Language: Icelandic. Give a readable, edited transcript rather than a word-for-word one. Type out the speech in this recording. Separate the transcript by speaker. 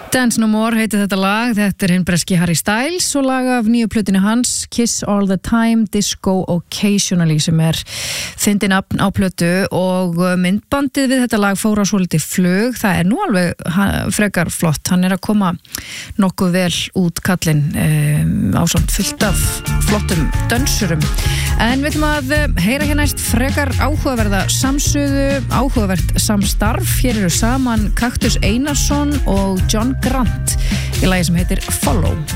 Speaker 1: Dance No More heitir þetta lag, þetta hinn breski Harry Styles og lag af nýju plötunni hans Kiss All The Time, Disco Occasionally sem fyndið nafn á plötu og myndbandið við þetta lag fór á svolítið flug, það nú alveg frekar flott, hann að koma nokkuð vel út kallinn ásamt fullt af flottum dönsurum, en við ætlum að heyra hér næst frekar áhugaverða samsuðu, áhugavert samstarf, hér eru saman Kaktus Einarsson og John Grant í lagi sem heitir Follow.